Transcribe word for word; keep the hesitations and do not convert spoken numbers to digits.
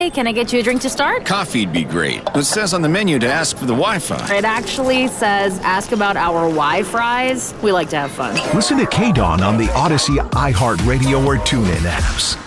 Hey, can I get you a drink to start? Coffee'd be great. It says on the menu to ask for the Wi-Fi. It actually says ask about our Wi-Fries. We like to have fun. Listen to K-Dawn on the Odyssey, iHeartRadio, or TuneIn apps.